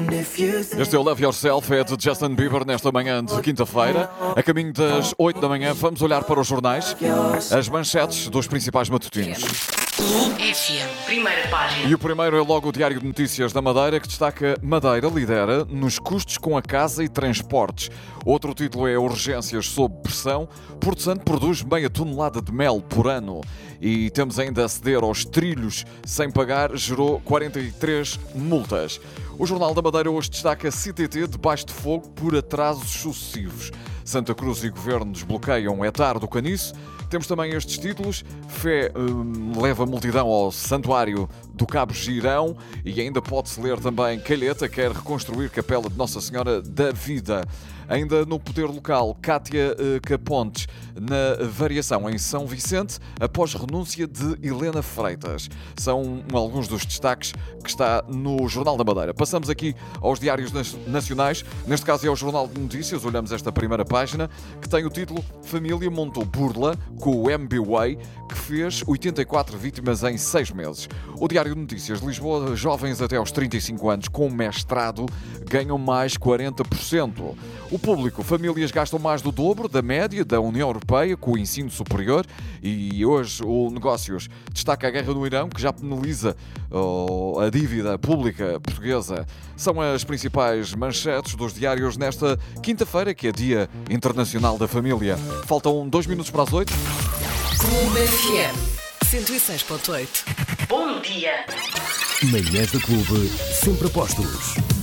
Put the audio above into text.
Este é o Love Yourself, é de Justin Bieber nesta manhã de quinta-feira. A caminho das 8 da manhã vamos olhar para os jornais, as manchetes dos principais matutinos. FM, primeira página. E o primeiro é logo o Diário de Notícias da Madeira, que destaca: Madeira lidera nos custos com a casa e transportes. Outro título é Urgências sob pressão. Porto Santo produz meia tonelada de mel por ano. E temos ainda a ceder aos trilhos sem pagar, gerou 43 multas. O Jornal da Madeira hoje destaca CTT debaixo de fogo por atrasos sucessivos. Santa Cruz e Governo desbloqueiam etar do Caniço. Temos também estes títulos: Fé leva a multidão ao Santuário do Cabo Girão. E ainda pode-se ler também: Calheta quer reconstruir Capela de Nossa Senhora da Vida. Ainda no poder local, Cátia Capontes na variação em São Vicente após renúncia de Helena Freitas. São alguns dos destaques que está no Jornal da Madeira. Passamos aqui aos diários nacionais. Neste caso é o Jornal de Notícias. Olhamos esta primeira página, que tem o título: Família montou burla com o MBWay, que fez 84 vítimas em 6 meses. O Diário de Notícias: Lisboa, jovens até aos 35 anos com mestrado ganham mais 40%. O Público: famílias gastam mais do dobro da média da União Europeia com o ensino superior. E hoje o Negócios destaca a guerra no Irão, que já penaliza a dívida pública portuguesa. São as principais manchetes dos diários nesta quinta-feira, que é Dia Internacional da Família. Faltam 2 minutos para as 8. Clube FM 106.8. Bom dia. Manhãs da Clube, sempre a postos.